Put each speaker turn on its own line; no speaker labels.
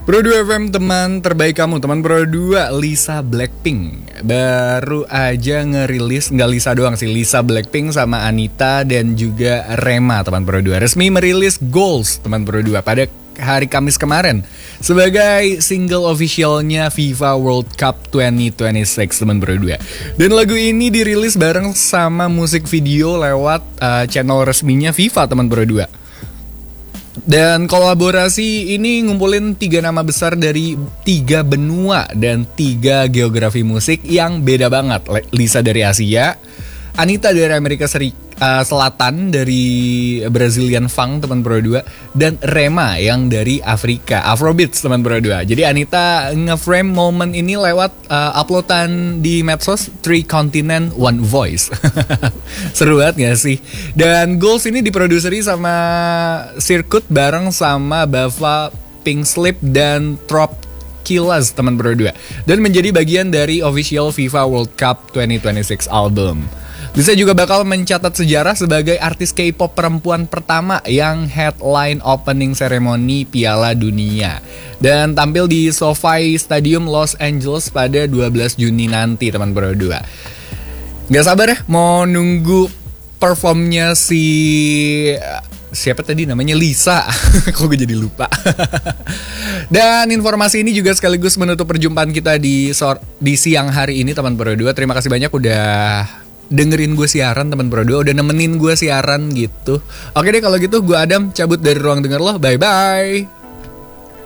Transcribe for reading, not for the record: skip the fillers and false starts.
Pro 2 FM teman terbaik kamu, teman Pro 2 Lisa Blackpink baru aja ngerilis, nggak Lisa doang sih, Lisa Blackpink sama Anita dan juga Rema teman Pro 2 resmi merilis Goals teman Pro 2 pada hari Kamis kemarin sebagai single officialnya FIFA World Cup 2026 teman Pro 2. Dan lagu ini dirilis bareng sama musik video lewat channel resminya FIFA teman Pro 2. Dan kolaborasi ini ngumpulin 3 nama besar dari 3 benua dan 3 geografi musik yang beda banget. Lisa dari Asia, Anita dari Amerika Selatan dari Brazilian Funk teman Pro 2, dan Rema yang dari Afrika, Afrobeats teman Pro 2. Jadi Anita nge-frame momen ini lewat uploadan di medsos 3 Continent One Voice. Seru banget gak sih? Dan Goals ini diproduseri sama Circuit bareng sama Bava Pink Slip dan Trop Kilas teman Pro 2, dan menjadi bagian dari official FIFA World Cup 2026 album. Lisa juga bakal mencatat sejarah sebagai artis K-pop perempuan pertama yang headline opening ceremony Piala Dunia dan tampil di SoFi Stadium Los Angeles pada 12 Juni nanti teman Pro 2. Gak sabar ya mau nunggu performnya siapa tadi namanya, Lisa. Kok gue jadi lupa. Dan informasi ini juga sekaligus menutup perjumpaan kita di siang hari ini teman Pro 2. Terima kasih banyak udah dengerin gue siaran teman Pro 2, udah nemenin gue siaran gitu. Oke deh kalau gitu, gue Adam cabut dari ruang denger lo. Bye bye.